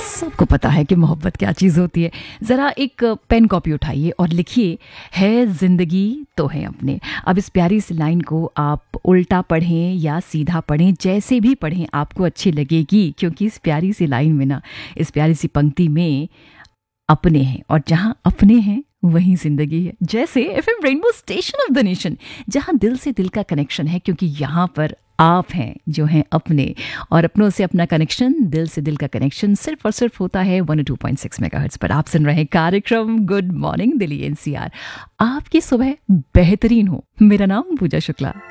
सबको पता है कि मोहब्बत क्या चीज़ होती है। ज़रा एक पेन कॉपी उठाइए और लिखिए, है ज़िंदगी तो है अपने। अब इस प्यारी सी लाइन को आप उल्टा पढ़ें या सीधा पढ़ें, जैसे भी पढ़ें आपको अच्छी लगेगी, क्योंकि इस प्यारी सी लाइन में ना, इस प्यारी सी पंक्ति में अपने हैं, और जहाँ अपने हैं वहीं जिंदगी है। जैसे FM rainbow station of the nation, जहाँ दिल से दिल का कनेक्शन है, क्योंकि यहाँ पर आप हैं जो हैं अपने, और अपनों से अपना कनेक्शन, दिल से दिल का कनेक्शन सिर्फ और सिर्फ होता है 102.6 मेगाहर्ट्ज़ पर। आप सुन रहे हैं कार्यक्रम गुड मॉर्निंग दिल्ली एनसीआर। आपकी सुबह बेहतरीन हो। मेरा नाम पूजा शुक्ला।